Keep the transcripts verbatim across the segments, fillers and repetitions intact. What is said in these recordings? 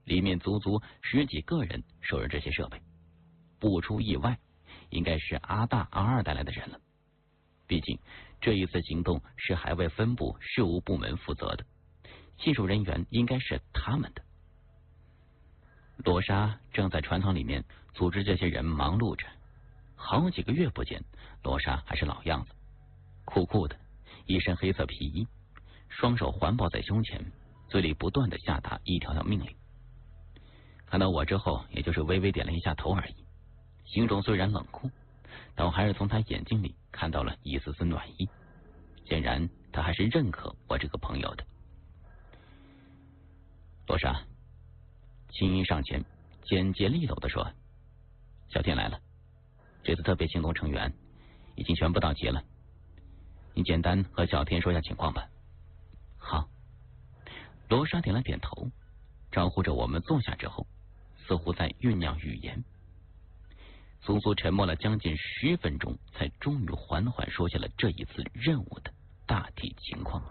里面足足十几个人守着这些设备，不出意外，应该是阿大阿二带来的人了。毕竟这一次行动是海外分部事务部门负责的，技术人员应该是他们的。罗莎正在船舱里面组织这些人忙碌着，好几个月不见，罗莎还是老样子，酷酷的，一身黑色皮衣，双手环抱在胸前，嘴里不断的下达一条条命令。看到我之后，也就是微微点了一下头而已，心中虽然冷酷，但还是从他眼睛里看到了一丝丝暖意，显然他还是认可我这个朋友的。罗莎，青衣上前简洁利落地说，小天来了，这次特别行动成员已经全部到齐了，你简单和小天说一下情况吧。好。罗莎点了点头，招呼着我们坐下之后，似乎在酝酿语言。足足沉默了将近十分钟，才终于缓缓说下了这一次任务的大体情况。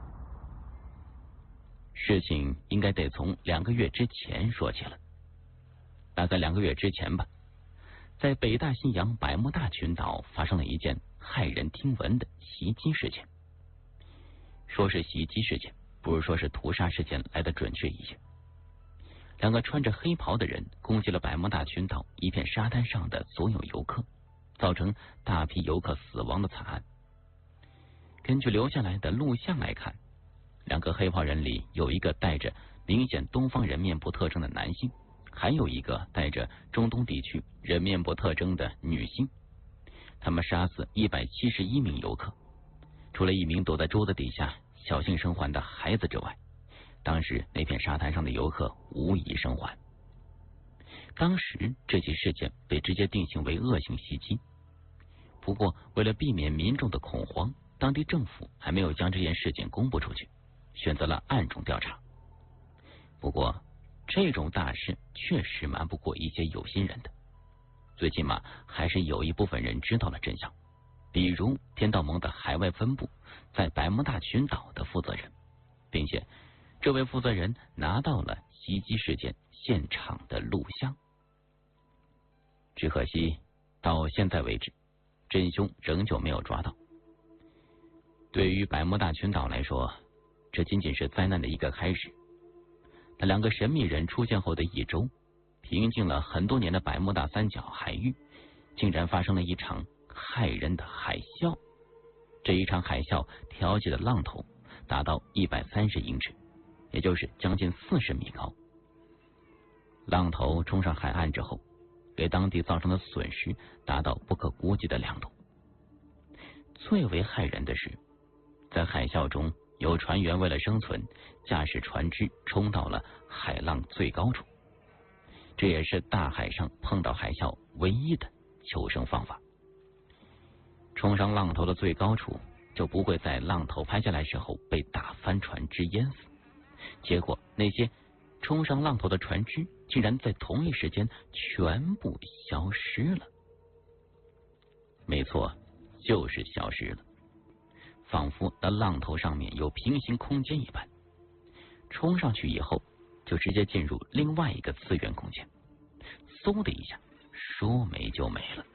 事情应该得从两个月之前说起了。大概两个月之前吧，在北大西洋百慕大群岛发生了一件骇人听闻的袭击事件。说是袭击事件，不如说是屠杀事件来得准确一些。两个穿着黑袍的人攻击了百慕大群岛一片沙滩上的所有游客，造成大批游客死亡的惨案。根据留下来的录像来看，两个黑袍人里有一个带着明显东方人面部特征的男性，还有一个带着中东地区人面部特征的女性。他们杀死一百七十一名游客，除了一名躲在桌子底下小心生还的孩子之外，当时那片沙滩上的游客无一生还。当时这起事件被直接定性为恶性袭击，不过为了避免民众的恐慌，当地政府还没有将这件事件公布出去，选择了暗中调查。不过这种大事确实瞒不过一些有心人的，最起码还是有一部分人知道了真相，比如天道盟的海外分部在百慕大群岛的负责人，并且这位负责人拿到了袭击事件现场的录像。只可惜到现在为止，真凶仍旧没有抓到。对于百慕大群岛来说，这仅仅是灾难的一个开始。那两个神秘人出现后的一周，平静了很多年的百慕大三角海域竟然发生了一场骇人的海啸。这一场海啸挑起的浪头达到一百三十英尺，也就是将近四十米高。浪头冲上海岸之后，给当地造成的损失达到不可估计的量度。最为骇人的是，在海啸中有船员为了生存，驾驶船只冲到了海浪最高处，这也是大海上碰到海啸唯一的求生方法。冲上浪头的最高处，就不会在浪头拍下来时候被打翻船只淹死。结果那些冲上浪头的船只竟然在同一时间全部消失了。没错，就是消失了，仿佛那浪头上面有平行空间一般，冲上去以后就直接进入另外一个次元空间，嗖的一下说没就没了。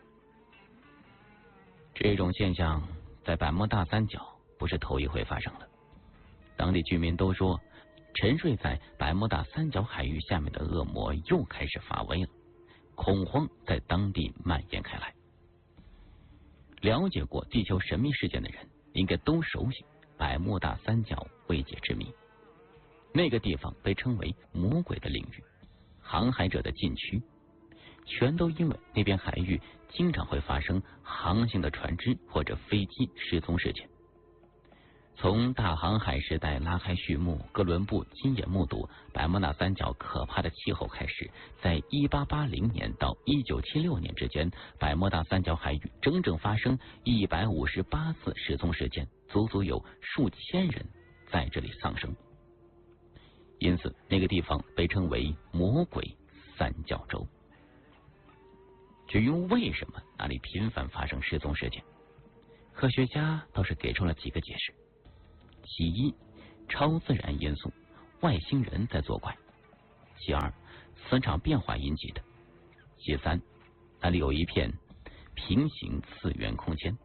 这种现象在百慕大三角不是头一回发生了，当地居民都说，沉睡在百慕大三角海域下面的恶魔又开始发威了，恐慌在当地蔓延开来。了解过地球神秘事件的人应该都熟悉百慕大三角未解之谜，那个地方被称为魔鬼的领域，航海者的禁区，全都因为那边海域经常会发生航行的船只或者飞机失踪事件。从大航海时代拉开序幕，哥伦布亲眼目睹百慕大三角可怕的气候开始，在一八八零年到一九七六年之间，百慕大三角海域整整发生一百五十八次失踪事件，足足有数千人在这里丧生，因此那个地方被称为魔鬼三角洲。至于为什么那里频繁发生失踪事件，科学家倒是给出了几个解释。其一，超自然因素，外星人在作怪；其二， 磁场变化引起的。其三，那里有一片平行次元空间。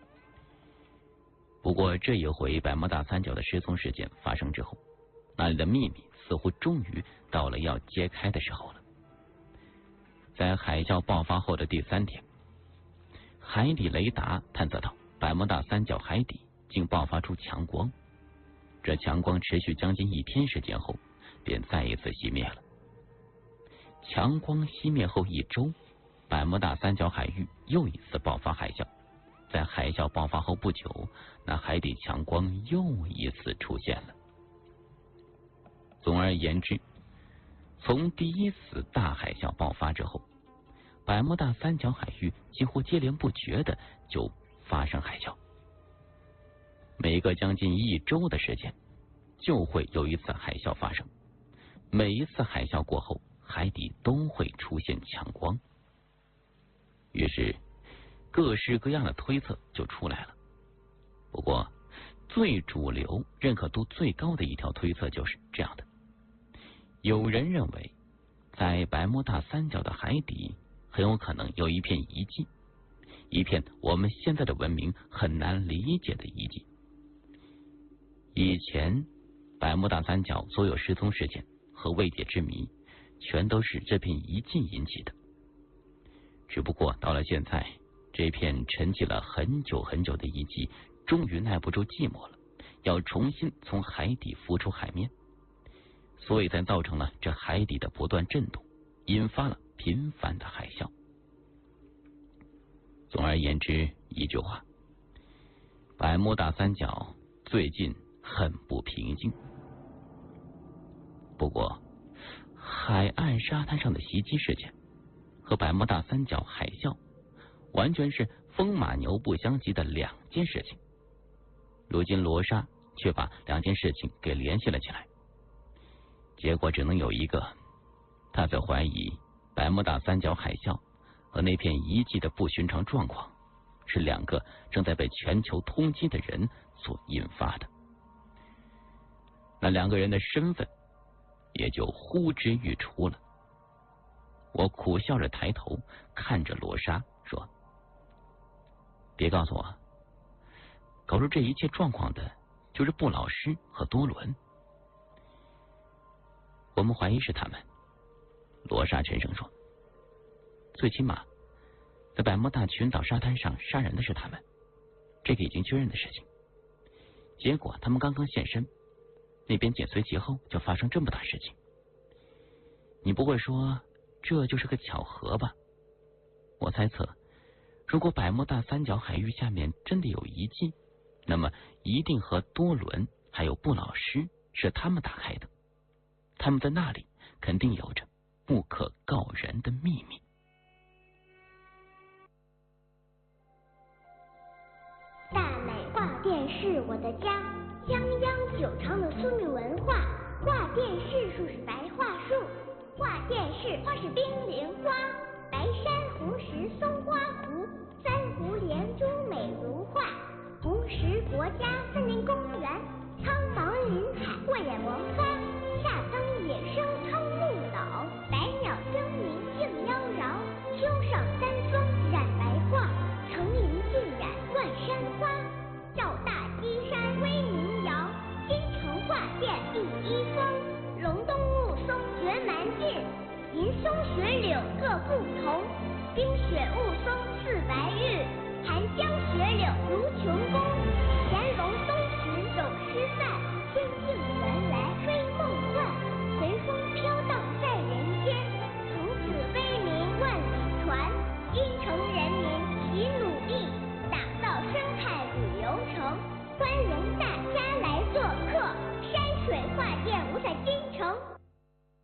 不过这一回百慕大三角的失踪事件发生之后，那里的秘密似乎终于到了要揭开的时候了。在海啸爆发后的第三天，海底雷达探测到百慕大三角海底竟爆发出强光，这强光持续将近一天时间后便再一次熄灭了。强光熄灭后一周，百慕大三角海域又一次爆发海啸。在海啸爆发后不久，那海底强光又一次出现了。总而言之，从第一次大海啸爆发之后，百慕大三角海域几乎接连不绝的就发生海啸。每个将近一周的时间，就会有一次海啸发生。每一次海啸过后，海底都会出现强光。于是各式各样的推测就出来了。不过最主流、认可度最高的一条推测就是这样的：有人认为在百慕大三角的海底很有可能有一片遗迹，一片我们现在的文明很难理解的遗迹。以前百慕大三角所有失踪事件和未解之谜全都是这片遗迹引起的，只不过到了现在，这片沉寂了很久很久的遗迹终于耐不住寂寞了，要重新从海底浮出海面，所以才造成了这海底的不断震动，引发了频繁的海啸。总而言之，一句话，百慕大三角最近很不平静。不过海岸沙滩上的袭击事件和百慕大三角海啸完全是风马牛不相及的两件事情。如今罗莎却把两件事情给联系了起来，结果只能有一个，他在怀疑百慕大三角海啸和那片遗迹的不寻常状况是两个正在被全球通缉的人所引发的。那两个人的身份也就呼之欲出了。我苦笑着抬头看着罗莎说：别告诉我，搞出这一切状况的就是布老师和多伦。我们怀疑是他们，罗莎沉声说。最起码在百慕大群岛沙滩上杀人的是他们，这个已经确认的事情。结果他们刚刚现身，那边紧随其后就发生这么大事情。你不会说这就是个巧合吧？我猜测，如果百慕大三角海域下面真的有遗迹，那么一定和多伦还有布老师是他们打开的，他们在那里肯定有着不可告人的秘密。 大美画店是我的家，泱泱久长的苏米文化。画店是树是白桦树，画店是花是冰凌花。白珊瑚石松花湖，三湖连珠美如画。红石国家森林公园，苍茫林海过眼萌发。夏桑野生苍木老，百鸟争鸣竞妖娆。秋上三松染白桦，层林尽染乱山花。赵大基山威名扬，京城画店第一峰。龙东雾松绝蛮劲，银松雪岭各不同。冰雪雾松似白玉，寒江雪岭